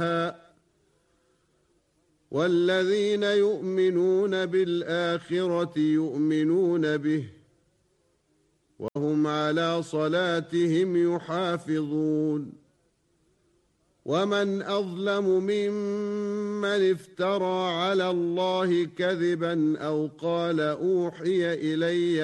والذين يؤمنون بالآخرة يؤمنون به وهم على صلاتهم يحافظون ومن أظلم ممن افترى على الله كذبا أو قال أوحي إلي